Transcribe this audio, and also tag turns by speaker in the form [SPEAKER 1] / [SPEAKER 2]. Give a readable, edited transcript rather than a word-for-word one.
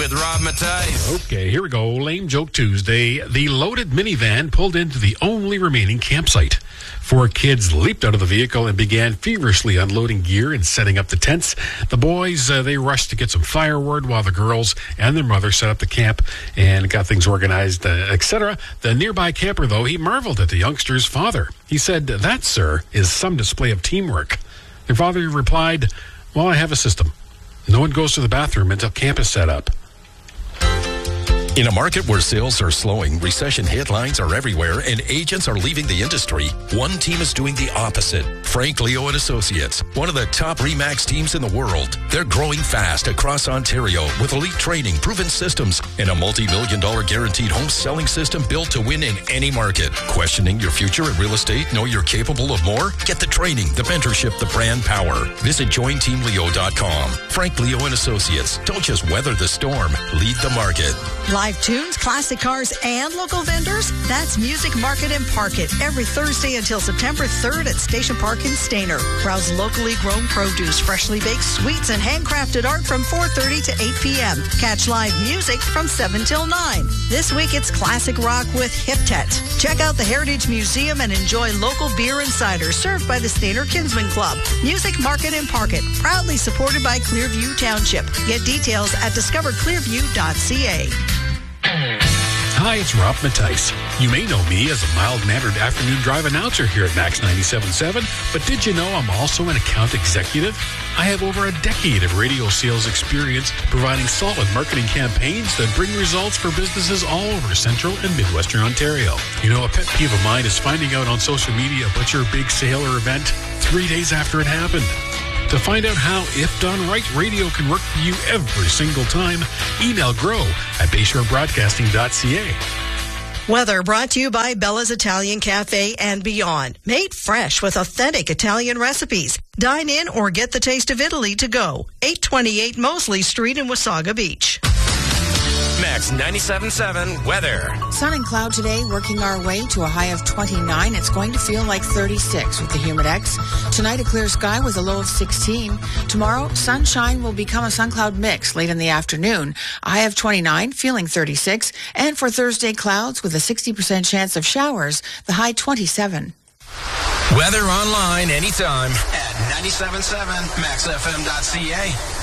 [SPEAKER 1] with Rob Matthijs.
[SPEAKER 2] Okay, here we go. Lame Joke Tuesday. The loaded minivan pulled into the only remaining campsite. 4 kids leaped out of the vehicle and began feverishly unloading gear and setting up the tents. The boys, they rushed to get some firewood while the girls and their mother set up the camp and got things organized, etc. The nearby camper, though, he marveled at the youngster's father. He said, "That, sir, is some display of teamwork." Their father replied, "Well, I have a system. No one goes to the bathroom until camp is set up."
[SPEAKER 3] In a market where sales are slowing, recession headlines are everywhere, and agents are leaving the industry, one team is doing the opposite. Frank Leo and Associates, one of the top RE/MAX teams in the world. They're growing fast across Ontario with elite training, proven systems, and a multi-million-dollar guaranteed home selling system built to win in any market. Questioning your future in real estate? Know you're capable of more? Get the training, the mentorship, the brand power. Visit jointeamleo.com. Frank Leo and Associates. Don't just weather the storm. Lead the market.
[SPEAKER 4] Live tunes, classic cars, and local vendors? That's Music Market and Park It every Thursday until September 3rd at Station Park in Stayner. Browse locally grown produce, freshly baked sweets, and handcrafted art from 4:30 to 8 p.m. Catch live music from 7 till 9. This week it's classic rock with Hip Tet. Check out the Heritage Museum and enjoy local beer and cider served by the Stayner Kinsman Club. Music Market and Park It, proudly supported by Clearview Township. Get details at discoverclearview.ca.
[SPEAKER 2] Hi, it's Rob Matthijs. You may know me as a mild-mannered afternoon drive announcer here at Max 97.7, but did you know I'm also an account executive? I have over a decade of radio sales experience providing solid marketing campaigns that bring results for businesses all over Central and Midwestern Ontario. You know, a pet peeve of mine is finding out on social media about your big sale or event 3 days after it happened. To find out how, if done right, radio can work for you every single time, email grow@bayshorebroadcasting.ca.
[SPEAKER 4] Weather brought to you by Bella's Italian Cafe and Beyond. Made fresh with authentic Italian recipes. Dine in or get the taste of Italy to go. 828 Mosley Street in Wasaga Beach.
[SPEAKER 1] Max 97.7 weather.
[SPEAKER 5] Sun and cloud today, working our way to a high of 29. It's going to feel like 36 with the Humidex. Tonight, a clear sky with a low of 16. Tomorrow, sunshine will become a sun-cloud mix late in the afternoon. A high of 29, feeling 36. And for Thursday, clouds with a 60% chance of showers, the high 27.
[SPEAKER 1] Weather online anytime at 97.7maxfm.ca.